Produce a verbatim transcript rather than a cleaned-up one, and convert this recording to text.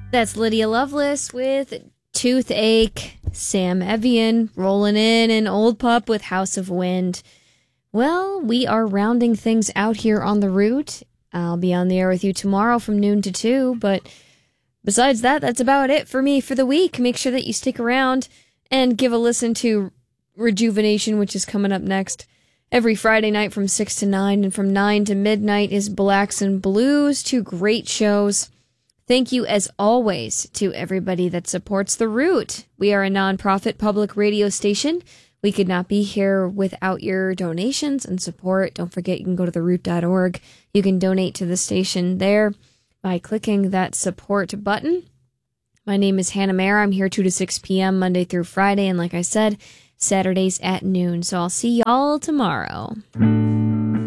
That's Lydia Lovelace with Toothache. Sam Evian rolling in, and Old Pup with House of Wind. Well, we are rounding things out here on the route. I'll be on the air with you tomorrow from noon to two, but besides that, that's about it for me for the week. Make sure that you stick around and give a listen to Rejuvenation, which is coming up next every Friday night from six to nine, and from nine to midnight is Blacks and Blues, two great shows. Thank you, as always, to everybody that supports The Root. We are a nonprofit public radio station. We could not be here without your donations and support. Don't forget, you can go to the root dot org. You can donate to the station there by clicking that support button. My name is Hannah Mayer. I'm here two to six p.m. Monday through Friday, and like I said, Saturdays at noon. So I'll see y'all tomorrow.